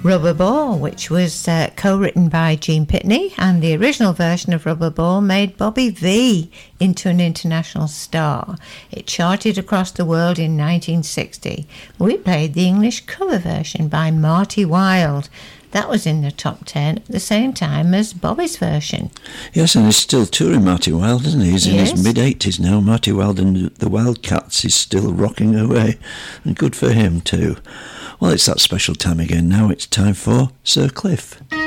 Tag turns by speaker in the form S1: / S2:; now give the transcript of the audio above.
S1: Rubber Ball, which was co-written by Gene Pitney, and the original version of Rubber Ball made Bobby Vee into an international star. It charted across the world in 1960. We played the English cover version by Marty Wilde. That was in the top 10 at the same time as Bobby's version.
S2: Yes, and he's still touring, Marty Wilde, isn't he? He's in his mid-80s now. Marty Wilde and the Wildcats is still rocking away, and good for him too. Well, it's that special time again now. It's time for Sir Cliff.